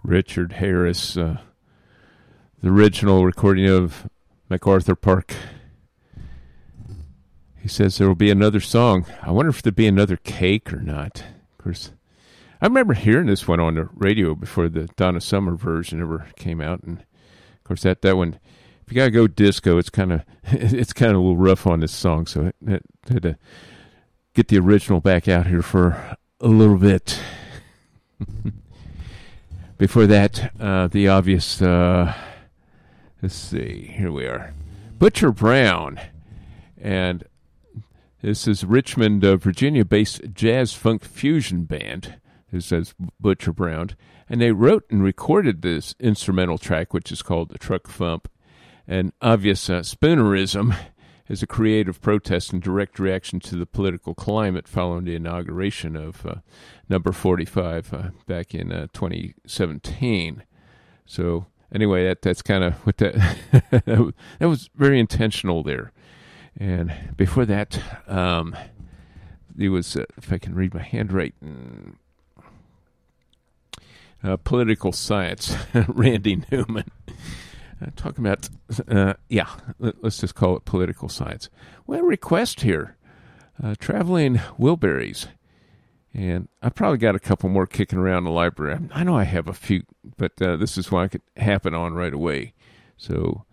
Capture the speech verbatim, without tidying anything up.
Richard Harris, uh, the original recording of MacArthur Park. He says there will be another song. I wonder if there'll be another cake or not. Of course, I remember hearing this one on the radio before the Donna Summer version ever came out, and of course that that one. If you gotta go disco, it's kind of it's kind of a little rough on this song, so I had to get the original back out here for a little bit. Before that, uh, the obvious. Uh, let's see, here we are, Butcher Brown, and this is Richmond, uh, Virginia-based jazz funk fusion band. It says Butcher Brown, and they wrote and recorded this instrumental track, which is called "The Truck Thump." And obvious uh, Spoonerism is a creative protest and direct reaction to the political climate following the inauguration of uh, number forty-five uh, back in uh, twenty seventeen. So anyway, that that's kind of what that that was very intentional there. And before that, um, it was uh, if I can read my handwriting, uh, political science, Randy Newman. Uh, talking about, uh, yeah, let's just call it political science. We have a request here, uh, Traveling Wilburys. And I probably got a couple more kicking around the library. I know I have a few, but uh, this is one I could happen on right away. So